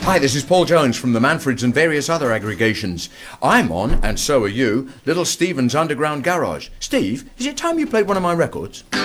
Hi, this is Paul Jones from the Manfreds and various other aggregations. I'm on, and so are you, Little Steven's Underground Garage. Steve, is it time you played one of my records?